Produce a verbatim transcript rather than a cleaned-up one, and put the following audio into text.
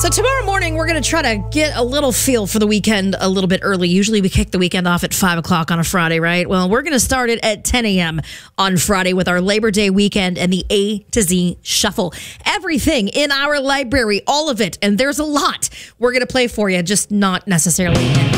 So tomorrow morning, we're going to try to get a little feel for the weekend a little bit early. Usually we kick the weekend off at five o'clock on a Friday, right? Well, we're going to start it at ten a.m. on Friday with our Labor Day weekend and the A to Z Shuffle. Everything in our library, all of it, and there's a lot we're going to play for you, just not necessarily in